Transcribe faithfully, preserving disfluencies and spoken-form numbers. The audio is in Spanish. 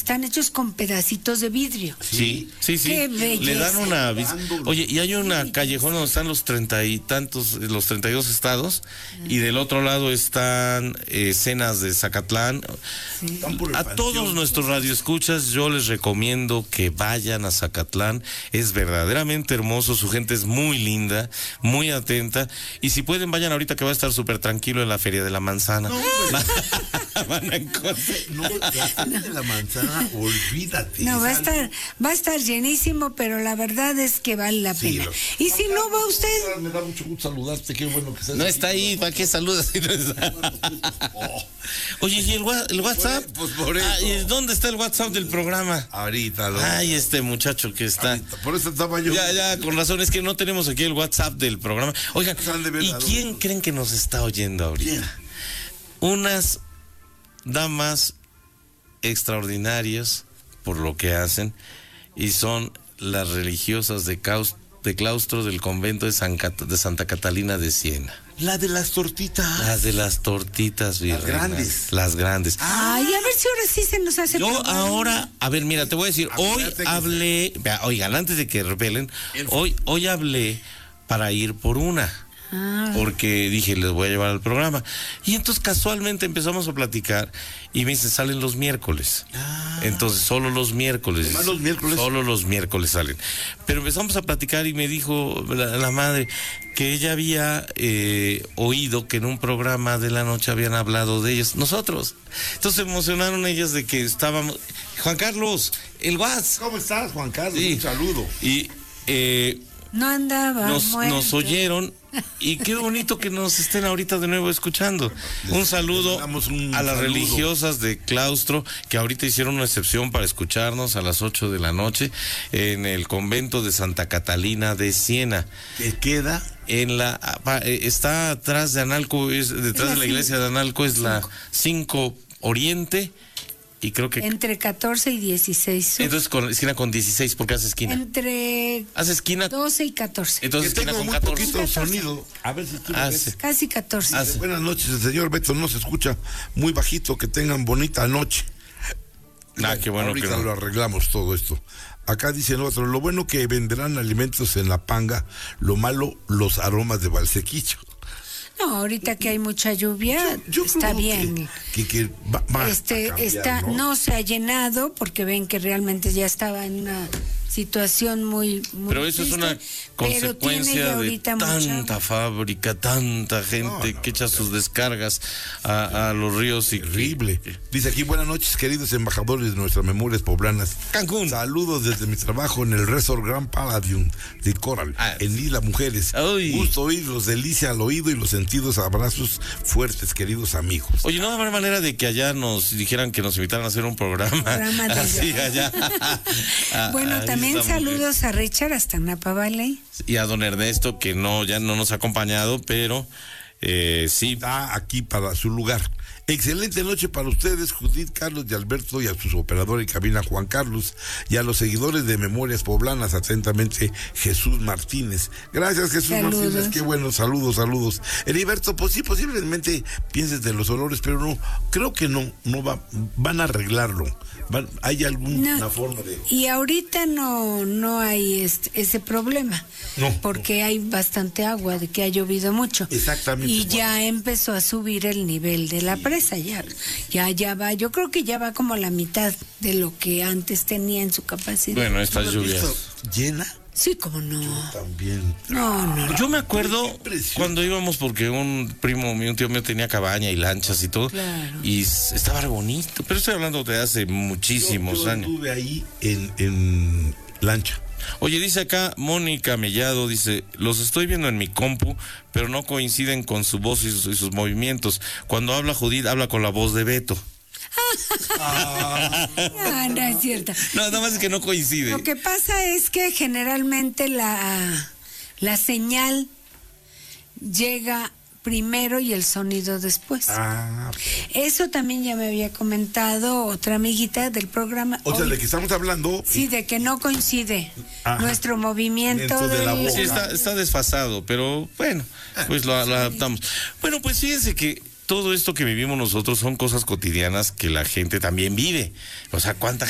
están hechos con pedacitos de vidrio. Sí, sí, sí. Qué belleza. Le dan una vis- Oye, y hay una callejón donde están los treinta y tantos, los treinta y dos estados, y del otro lado están eh, cenas de Zacatlán. Sí. A todos nuestros radioescuchas yo les recomiendo que vayan a Zacatlán. Es verdaderamente hermoso, su gente es muy linda, muy atenta, y si pueden vayan ahorita que va a estar súper tranquilo en la Feria de la Manzana. No, Van a encontrar... no, la Feria de la Manzana, olvídate. No, va a es estar, va a estar llenísimo, pero la verdad es que vale la Sí, pena. lo- Y si no va usted, Me da mucho gusto saludarte, qué bueno que estás No aquí. está ahí, ¿para qué saludas si no está? Oye, ¿y el, wa- el WhatsApp? Pues por eso. Ah, ¿y dónde está el WhatsApp del programa? Ahorita lo. Ay, este muchacho que está... ahorita, por eso estaba yo. Ya, ya, con razón, es que no tenemos aquí el WhatsApp del programa. Oigan, Han de ver ¿y a quién dónde. creen que nos está oyendo ahorita? ¿Quién? Unas damas extraordinarias por lo que hacen, y son las religiosas de, caus- de claustro del convento de, San Cat- de Santa Catalina de Siena. La de las tortitas. Las de las tortitas virreinas. grandes. Las grandes. ay, a ver si ahora sí se nos hace Yo programa. ahora, a ver, mira, te voy a decir, hoy Acuérdate que- hablé, vea, oigan, antes de que repelen, El- hoy, hoy hablé para ir por una. Ah, Porque dije, les voy a llevar al programa. Y entonces casualmente empezamos a platicar y me dice, salen los miércoles. Ah. Entonces, solo los miércoles. Además, los miércoles. Solo los miércoles salen. Pero empezamos a platicar y me dijo la, la madre que ella había eh, oído que en un programa de la noche habían hablado de ellos, nosotros. Entonces se emocionaron ellas de que estábamos... Juan Carlos, el WhatsApp. ¿Cómo estás, Juan Carlos? Sí. Un saludo. Y... eh, no andaba nos, muerto. nos oyeron, y qué bonito que nos estén ahorita de nuevo escuchando. Un saludo Les damos un a las saludo. religiosas de claustro que ahorita hicieron una excepción para escucharnos a las ocho de la noche en el convento de Santa Catalina de Siena. ¿Qué queda? En la pa- eh, está atrás de Analco, es detrás la de la iglesia de Analco, es la cinco Oriente, y creo que Entre catorce y dieciséis. sur. entonces con esquina con dieciséis, porque hace esquina. Entre Hace esquina, doce y catorce. entonces Que esquina tengo con muy catorce. poquito sonido. A ver si tú lo Ah, ves. sí. Casi catorce. Ah, sí. Buenas noches, el señor Beto no se escucha muy bajito, que tengan bonita noche. Ah, qué bueno Ahorita que no. lo arreglamos todo esto. Acá dice el otro, lo bueno que venderán alimentos en la panga, lo malo, los aromas de valsequillo. No, ahorita que hay mucha lluvia, Yo está creo bien. Que, que, que va, va este a cambiar, está ¿no? no se ha llenado porque ven que realmente ya estaba en una situación muy, muy Pero eso es triste, una pero tiene ya consecuencia de ahorita mucha tanta agua. fábrica, tanta gente No, no, que echa sus descargas a, a los ríos y Terrible. Dice aquí, buenas noches, queridos embajadores de nuestras memorias poblanas. Cancún. Saludos desde mi trabajo en el Resort Grand Palladium de Coral, Ah. en Isla Mujeres. Uy. Gusto oírlos, delicia al oído y los sentidos. Abrazos fuertes, queridos amigos. Oye, no habrá manera de que allá nos dijeran que nos invitaran a hacer un programa. Programa de así allá. Ah, Bueno, ahí también está muy bien. saludos a Richard hasta Napa Valley. Y a don Ernesto, que no, ya no nos ha acompañado, pero eh, sí. Está aquí para su lugar. Excelente noche para ustedes, Judith, Carlos y Alberto, y a sus operadores en cabina, Juan Carlos, y a los seguidores de Memorias Poblanas, atentamente, Jesús Martínez. Gracias, Jesús Saludos. Martínez, qué bueno, saludos, saludos. Heriberto, pues sí, posiblemente pienses de los olores, pero no, creo que no, no va, van a arreglarlo. Van, ¿hay alguna No, forma de...? y ahorita no no hay este, ese problema, No, porque hay bastante agua, de que ha llovido mucho. Exactamente, Y Juan. ya empezó a subir el nivel de la presa, ya, ya, ya va, yo creo que ya va como a la mitad de lo que antes tenía en su capacidad. Bueno, estas lluvias. ¿Llena? Sí, como no. También. No, no. Yo me acuerdo Qué precioso. cuando íbamos, porque un primo mío, un tío mío tenía cabaña y lanchas y todo, Claro. y s- estaba re bonito, pero estoy hablando de hace muchísimos Yo, yo años. estuve ahí en, en lancha. Oye, dice acá Mónica Mellado, dice, los estoy viendo en mi compu, pero no coinciden con su voz y sus, y sus movimientos. Cuando habla Judith, habla con la voz de Beto. Ah, no es cierto. No, nada más es que no coincide. Lo que pasa es que generalmente la, la señal llega primero y el sonido después. Ah, Eso también ya me había comentado otra amiguita del programa. o sea, Hoy- de que estamos hablando. Sí, de que no coincide Ajá. nuestro movimiento Movimiento de la del- boca. Sí, está, está desfasado, pero bueno, pues lo, lo adaptamos. Bueno, pues fíjense que todo esto que vivimos nosotros son cosas cotidianas que la gente también vive. O sea, ¿cuánta